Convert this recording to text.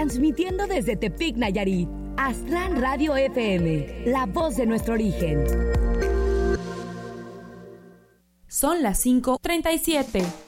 transmitiendo desde Tepic, Nayarit. Aztlán Radio FM, la voz de nuestro origen. Son las 5:37.